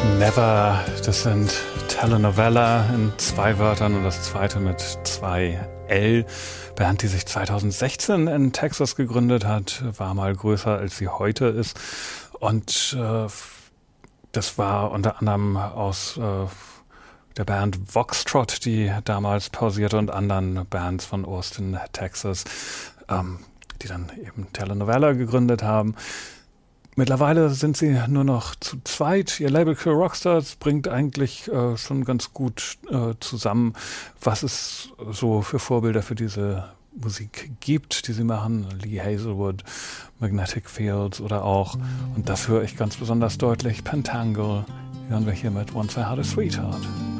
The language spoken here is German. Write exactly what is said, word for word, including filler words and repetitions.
Never, das sind Telenovela in zwei Wörtern und das zweite mit zwei L. Band, die sich zweitausendsechzehn in Texas gegründet hat, war mal größer, als sie heute ist. Und äh, das war unter anderem aus äh, der Band Voxtrot, die damals pausierte, und anderen Bands von Austin, Texas, ähm, die dann eben Telenovela gegründet haben. Mittlerweile sind sie nur noch zu zweit. Ihr Label Kill Rockstars bringt eigentlich äh, schon ganz gut äh, zusammen, was es so für Vorbilder für diese Musik gibt, die sie machen. Lee Hazelwood, Magnetic Fields oder auch, und das höre ich ganz besonders deutlich, Pentangle. Die hören wir hier mit Once I Had a Sweetheart.